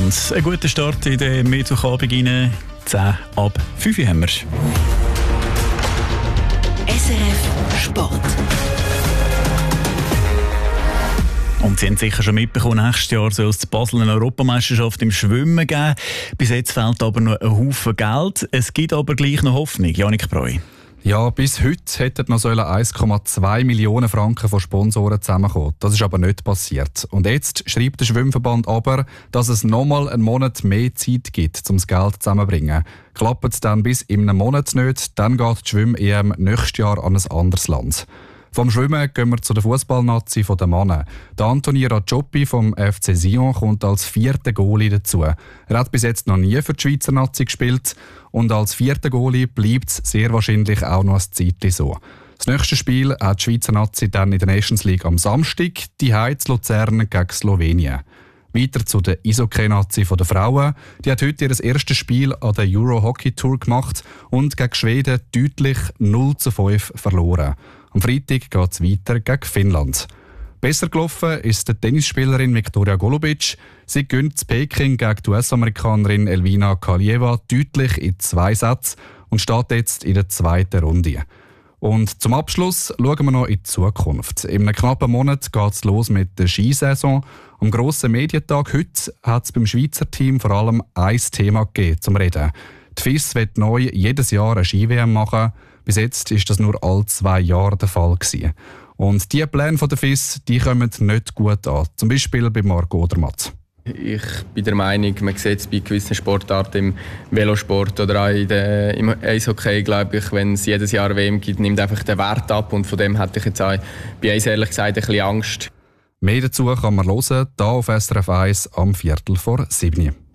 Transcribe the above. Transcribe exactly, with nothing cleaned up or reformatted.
miteinander. Ein guter Start in den Mittwochabend rein. zehn ab fünf Uhr haben wir. S R F Sport. Und Sie haben sicher schon mitbekommen, nächstes Jahr soll es in Basel eine Europameisterschaft im Schwimmen geben. Bis jetzt fehlt aber noch ein Haufen Geld. Es gibt aber gleich noch Hoffnung. Janik Breu. Ja, bis heute hätten noch eins Komma zwei Millionen Franken von Sponsoren zusammenkommen. Das ist aber nicht passiert. Und jetzt schreibt der Schwimmverband aber, dass es nochmal einen Monat mehr Zeit gibt, um das Geld zusammenzubringen. Klappt es dann bis in einem Monat nicht, dann geht die Schwimm-E M nächstes Jahr an ein anderes Land. Vom Schwimmen gehen wir zu der Fußballnazi der Männer. Der Anthony Ragioppi vom F C Sion kommt als vierter Goalie dazu. Er hat bis jetzt noch nie für die Schweizer Nazi gespielt und als vierter Goalie bleibt es sehr wahrscheinlich auch noch ein Zeitchen so. Das nächste Spiel hat die Schweizer Nazi dann in der Nations League am Samstag, die Heiz Luzern gegen Slowenien. Weiter zu der Eishockey-Nazi der Frauen. Die hat heute ihr erstes Spiel an der Euro Hockey Tour gemacht und gegen Schweden deutlich null zu fünf verloren. Am Freitag geht es weiter gegen Finnland. Besser gelaufen ist die Tennisspielerin Viktoria Golubic. Sie gewinnt in Peking gegen die U S-Amerikanerin Elvina Kalieva deutlich in zwei Sätzen und steht jetzt in der zweiten Runde. Und zum Abschluss schauen wir noch in die Zukunft. In einem knappen Monat geht es los mit der Skisaison. Am grossen Medientag heute hat es beim Schweizer Team vor allem ein Thema gegeben zum Reden. Die F I S wird neu jedes Jahr eine Ski-W M machen. Bis jetzt war das nur alle zwei Jahre der Fall gewesen. Und die Pläne der F I S die kommen nicht gut an. Zum Beispiel bei Marco Odermatt. Ich bin der Meinung, man sieht es bei gewissen Sportarten im Velosport oder auch in der, im Eishockey, glaube ich, wenn es jedes Jahr W M gibt, nimmt einfach den Wert ab. Und von dem hatte ich jetzt auch bei uns ehrlich gesagt ein bisschen Angst. Mehr dazu kann man hören, hier auf S R F eins am Viertel vor sieben.